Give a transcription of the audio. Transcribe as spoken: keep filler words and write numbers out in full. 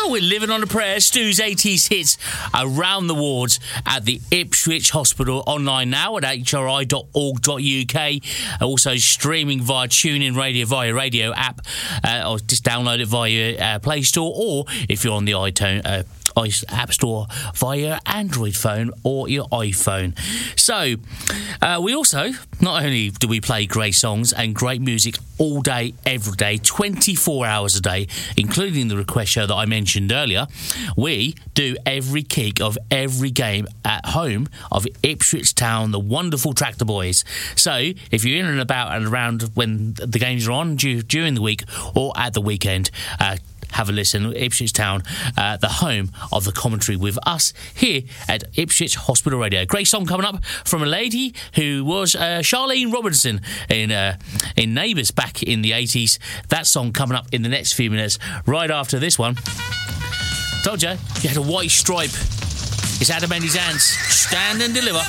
we're living on a prayer. Stu's eighties hits around the wards at the Ipswich Hospital. Online now at h r i dot org dot u k. Also streaming via TuneIn Radio, via radio app, uh, or just download it via your uh, Play Store, or if you're on the iTunes uh, App Store via your Android phone or your iPhone. So, uh, we also, not only do we play great songs and great music all day, every day, twenty-four hours a day, including the request show that I mentioned earlier, we do every kick of every game at home of Ipswich Town, the wonderful Tractor Boys. So, if you're in and about and around when the games are on during the week or at the weekend, uh, have a listen. Ipswich Town, uh, the home of the commentary with us here at Ipswich Hospital Radio. Great song coming up from a lady who was uh, Charlene Robinson in uh, in Neighbours back in the eighties. That song coming up in the next few minutes, right after this one. Told you, you had a white stripe. It's Adam Andy's Ants. Stand and deliver.